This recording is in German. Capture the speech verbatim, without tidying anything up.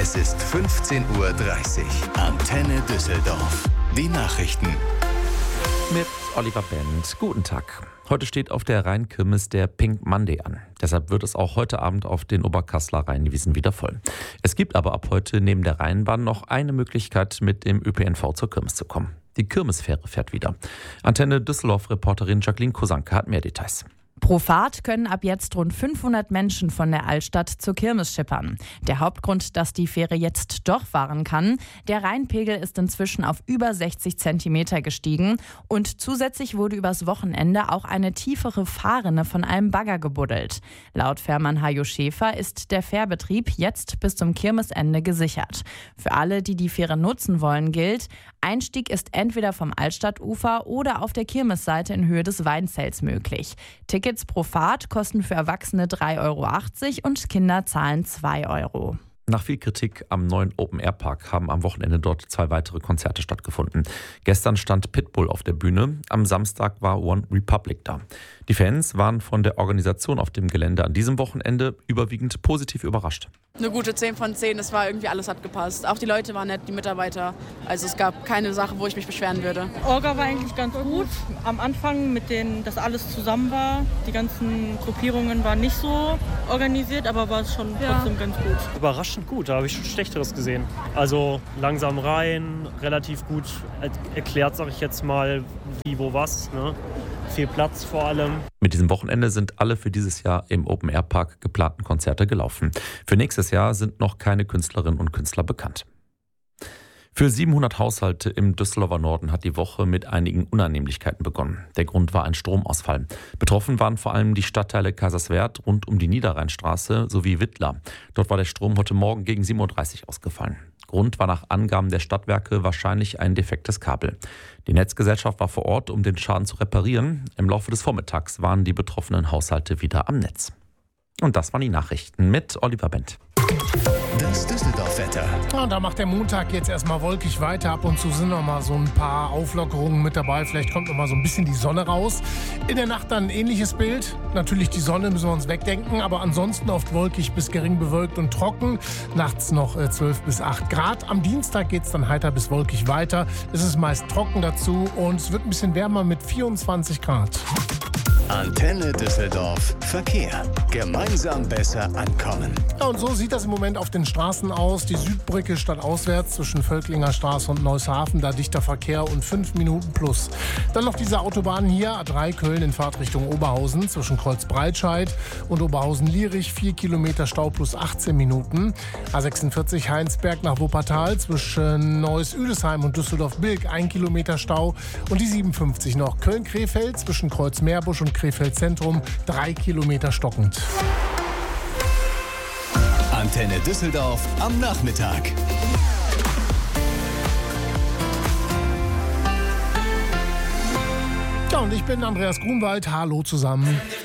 Es ist fünfzehn Uhr dreißig. Antenne Düsseldorf. Die Nachrichten. Mit Oliver Bent. Guten Tag. Heute steht auf der Rheinkirmes der Pink Monday an. Deshalb wird es auch heute Abend auf den Oberkassler Rheinwiesen wieder voll. Es gibt aber ab heute neben der Rheinbahn noch eine Möglichkeit, mit dem Ö P N V zur Kirmes zu kommen. Die Kirmesfähre fährt wieder. Antenne Düsseldorf-Reporterin Jacqueline Kosanke hat mehr Details. Pro Fahrt können ab jetzt rund fünfhundert Menschen von der Altstadt zur Kirmes schippern. Der Hauptgrund, dass die Fähre jetzt doch fahren kann: der Rheinpegel ist inzwischen auf über sechzig Zentimeter gestiegen und zusätzlich wurde übers Wochenende auch eine tiefere Fahrrinne von einem Bagger gebuddelt. Laut Fährmann Hajo Schäfer ist der Fährbetrieb jetzt bis zum Kirmesende gesichert. Für alle, die die Fähre nutzen wollen, gilt: Einstieg ist entweder vom Altstadtufer oder auf der Kirmesseite in Höhe des Weinzells möglich. Tickets pro Fahrt kosten für Erwachsene drei Euro achtzig und Kinder zahlen zwei Euro. Nach viel Kritik am neuen Open-Air-Park haben am Wochenende dort zwei weitere Konzerte stattgefunden. Gestern stand Pitbull auf der Bühne, am Samstag war One Republic da. Die Fans waren von der Organisation auf dem Gelände an diesem Wochenende überwiegend positiv überrascht. Eine gute zehn von zehn, es war irgendwie alles hat gepasst. Auch die Leute waren nett, die Mitarbeiter. Also es gab keine Sache, wo ich mich beschweren würde. Orga war eigentlich ganz gut. Am Anfang, mit denen das alles zusammen war, die ganzen Gruppierungen waren nicht so organisiert, aber war es schon trotzdem ja. ganz gut. Überraschend gut, da habe ich schon Schlechteres gesehen. Also langsam rein, relativ gut erklärt, sage ich jetzt mal, wie, wo, was. Ne? Viel Platz vor allem. Mit diesem Wochenende sind alle für dieses Jahr im Open-Air-Park geplanten Konzerte gelaufen. Für nächstes Jahr sind noch keine Künstlerinnen und Künstler bekannt. Für siebenhundert Haushalte im Düsseldorfer Norden hat die Woche mit einigen Unannehmlichkeiten begonnen. Der Grund war ein Stromausfall. Betroffen waren vor allem die Stadtteile Kaiserswerth rund um die Niederrheinstraße sowie Wittlar. Dort war der Strom heute Morgen gegen sieben Uhr dreißig ausgefallen. Grund war nach Angaben der Stadtwerke wahrscheinlich ein defektes Kabel. Die Netzgesellschaft war vor Ort, um den Schaden zu reparieren. Im Laufe des Vormittags waren die betroffenen Haushalte wieder am Netz. Und das waren die Nachrichten mit Oliver Bent. Das Düsseldorf-Wetter. Ja, und da macht der Montag jetzt erstmal wolkig weiter. Ab und zu sind noch mal so ein paar Auflockerungen mit dabei. Vielleicht kommt noch mal so ein bisschen die Sonne raus. In der Nacht dann ein ähnliches Bild. Natürlich die Sonne müssen wir uns wegdenken, aber ansonsten oft wolkig bis gering bewölkt und trocken. Nachts noch äh, zwölf bis acht Grad. Am Dienstag geht es dann heiter bis wolkig weiter. Es ist meist trocken dazu und es wird ein bisschen wärmer mit vierundzwanzig Grad. Antenne Düsseldorf Verkehr. Gemeinsam besser ankommen. Ja, und so sieht das im Moment auf den Straßen aus. Die Südbrücke stadtauswärts zwischen Völklinger Straße und Neushafen, da dichter Verkehr und fünf Minuten plus. Dann noch diese Autobahnen hier, A drei Köln in Fahrtrichtung Oberhausen zwischen Kreuzbreitscheid und Oberhausen-Lierich, vier Kilometer Stau plus achtzehn Minuten. A sechsundvierzig Heinsberg nach Wuppertal zwischen Neuss-Üdesheim und Düsseldorf-Bilk, ein Kilometer Stau. Und die siebenundfünfzig noch Köln-Krefeld zwischen Kreuz-Meerbusch und Krefeld Zentrum, drei Kilometer stockend. Antenne Düsseldorf am Nachmittag. Ja, und ich bin Andreas Grunwald. Hallo zusammen.